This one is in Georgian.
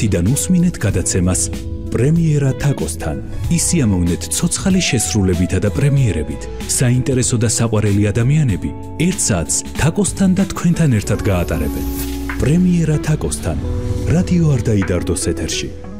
1-დან უსმინეთ გადაცემას პრემიერა თაკოსთან. ისიამოვნეთ ცოცხალი შესრულებითა და პრემიერებით. საინტერესო და საყვარელი ადამიანები 1 საათს თაკოსთან და თქვენთან ერთად გაატარებენ. პრემიერა თაკოსთან. რადიო არ დაიდარდოს ეთერში.